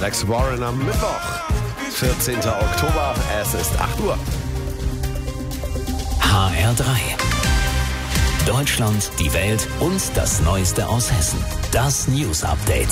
Alex Warren am Mittwoch, 14. Oktober, es ist 8 Uhr. HR3. Deutschland, die Welt und das Neueste aus Hessen. Das News Update.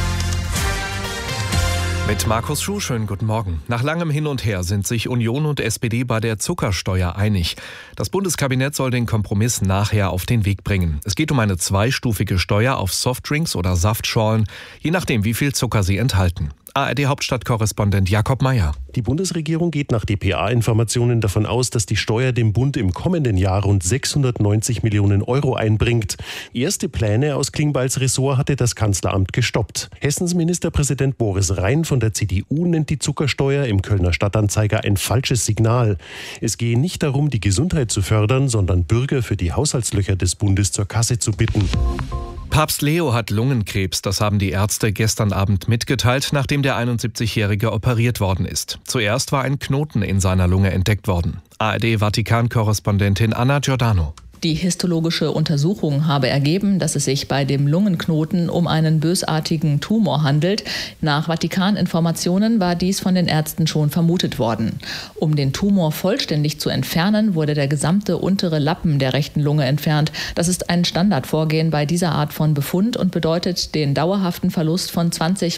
Mit Markus Schuh, schönen guten Morgen. Nach langem Hin und Her sind sich Union und SPD bei der Zuckersteuer einig. Das Bundeskabinett soll den Kompromiss nachher auf den Weg bringen. Es geht um eine zweistufige Steuer auf Softdrinks oder Saftschorlen, je nachdem, wie viel Zucker sie enthalten. ARD-Hauptstadtkorrespondent Jakob Mayer. Die Bundesregierung geht nach dpa-Informationen davon aus, dass die Steuer dem Bund im kommenden Jahr rund 690 Millionen Euro einbringt. Erste Pläne aus Klingbeils Ressort hatte das Kanzleramt gestoppt. Hessens Ministerpräsident Boris Rhein von der CDU nennt die Zuckersteuer im Kölner Stadtanzeiger ein falsches Signal. Es gehe nicht darum, die Gesundheit zu fördern, sondern Bürger für die Haushaltslöcher des Bundes zur Kasse zu bitten. Papst Leo hat Lungenkrebs, das haben die Ärzte gestern Abend mitgeteilt, nachdem der 71-Jährige operiert worden ist. Zuerst war ein Knoten in seiner Lunge entdeckt worden. ARD-Vatikan-Korrespondentin Anna Giordano. Die histologische Untersuchung habe ergeben, dass es sich bei dem Lungenknoten um einen bösartigen Tumor handelt. Nach Vatikan-Informationen war dies von den Ärzten schon vermutet worden. Um den Tumor vollständig zu entfernen, wurde der gesamte untere Lappen der rechten Lunge entfernt. Das ist ein Standardvorgehen bei dieser Art von Befund und bedeutet den dauerhaften Verlust von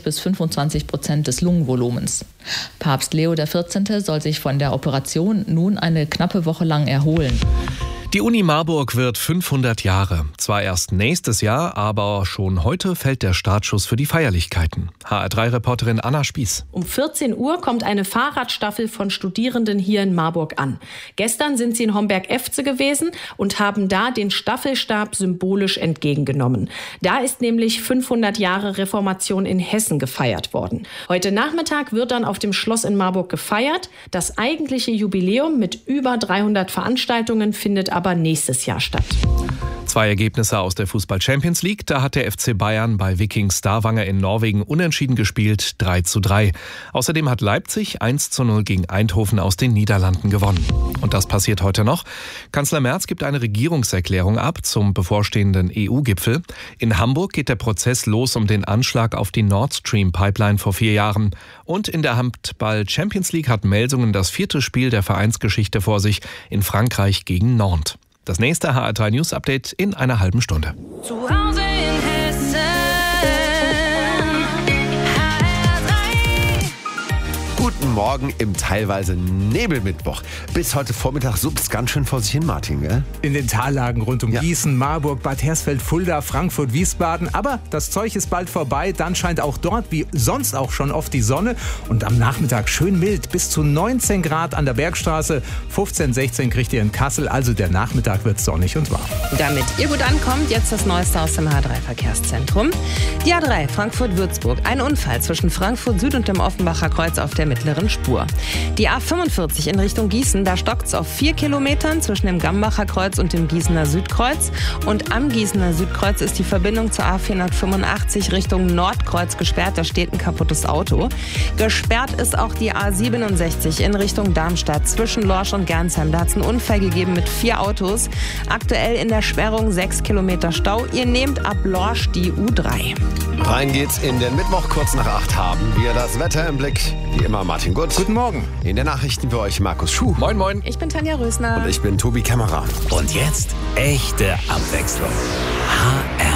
20-25% des Lungenvolumens. Papst Leo XIV. Soll sich von der Operation nun eine knappe Woche lang erholen. Die Uni Marburg wird 500 Jahre. Zwar erst nächstes Jahr, aber schon heute fällt der Startschuss für die Feierlichkeiten. HR3-Reporterin Anna Spieß. Um 14 Uhr kommt eine Fahrradstaffel von Studierenden hier in Marburg an. Gestern sind sie in Homberg-Efze gewesen und haben da den Staffelstab symbolisch entgegengenommen. Da ist nämlich 500 Jahre Reformation in Hessen gefeiert worden. Heute Nachmittag wird dann auf dem Schloss in Marburg gefeiert. Das eigentliche Jubiläum mit über 300 Veranstaltungen findet aber nächstes Jahr statt. 2 Ergebnisse aus der Fußball-Champions League. Da hat der FC Bayern bei Viking Stavanger in Norwegen unentschieden gespielt, 3:3. Außerdem hat Leipzig 1:0 gegen Eindhoven aus den Niederlanden gewonnen. Und das passiert heute noch. Kanzler Merz gibt eine Regierungserklärung ab zum bevorstehenden EU-Gipfel. In Hamburg geht der Prozess los um den Anschlag auf die Nord Stream-Pipeline vor 4 Jahren. Und in der Handball-Champions League hat Melsungen das 4. Spiel der Vereinsgeschichte vor sich in Frankreich gegen Nantes. Das nächste HR3 News Update in einer halben Stunde. Zu Hause in Hessen. HR3. Guten Morgen im teilweise Nebelmittwoch. Bis heute Vormittag suppt ganz schön vor sich hin, Martin, gell? In den Tallagen rund um Gießen, Marburg, Bad Hersfeld, Fulda, Frankfurt, Wiesbaden. Aber das Zeug ist bald vorbei. Dann scheint auch dort, wie sonst auch schon oft, die Sonne. Und am Nachmittag schön mild, bis zu 19 Grad an der Bergstraße. 15, 16 kriegt ihr in Kassel. Also der Nachmittag wird sonnig und warm. Damit ihr gut ankommt, jetzt das Neueste aus dem H3-Verkehrszentrum. Die A3 Frankfurt-Würzburg. Ein Unfall zwischen Frankfurt Süd und dem Offenbacher Kreuz auf der mittleren Spur. Die A45 in Richtung Gießen, da stockt's auf 4 Kilometern zwischen dem Gambacher Kreuz und dem Gießener Südkreuz. Und am Gießener Südkreuz ist die Verbindung zur A485 Richtung Nordkreuz gesperrt. Da steht ein kaputtes Auto. Gesperrt ist auch die A67 in Richtung Darmstadt zwischen Lorsch und Gernsheim. Da hat es einen Unfall gegeben mit 4 Autos. Aktuell in der Sperrung 6 Kilometer Stau. Ihr nehmt ab Lorsch die U3. Rein geht's in den Mittwoch, kurz nach 8 haben wir das Wetter im Blick. Wie immer Martin Gut. Guten Morgen. In den Nachrichten für euch Markus Schuh. Moin, moin. Ich bin Tanja Rösner. Und ich bin Tobi Kämmerer. Und jetzt echte Abwechslung. HR